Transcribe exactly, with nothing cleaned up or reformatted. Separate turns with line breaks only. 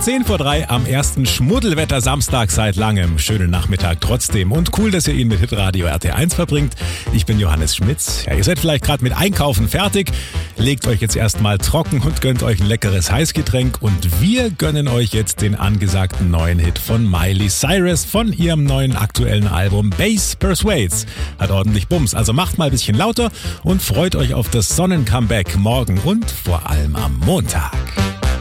zehn vor drei am ersten Schmuddelwetter-Samstag seit langem. Schönen Nachmittag trotzdem und cool, dass ihr ihn mit Hitradio R T eins verbringt. Ich bin Johannes Schmitz. Ja, ihr seid vielleicht gerade mit Einkaufen fertig. Legt euch jetzt erstmal trocken und gönnt euch ein leckeres Heißgetränk. Und wir gönnen euch jetzt den angesagten neuen Hit von Miley Cyrus von ihrem neuen aktuellen Album Bass Persuades. Hat ordentlich Bums, also macht mal ein bisschen lauter und freut euch auf das Sonnencomeback morgen und vor allem am Montag.